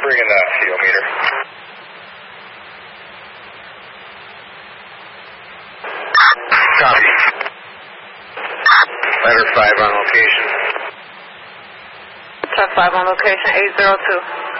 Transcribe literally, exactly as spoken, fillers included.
bring in that fuel meter. Copy. Ladder five on location. Truck five on location, eight zero two.